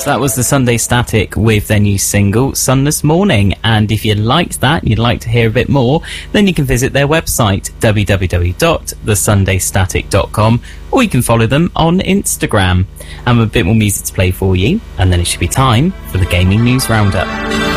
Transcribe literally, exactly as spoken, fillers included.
So that was the Sunday Static with their new single, Sunless Morning. And if you liked that and you'd like to hear a bit more, then you can visit their website, w w w dot the sunday static dot com, or you can follow them on Instagram. And with a bit more music to play for you, and then it should be time for the Gaming News Roundup.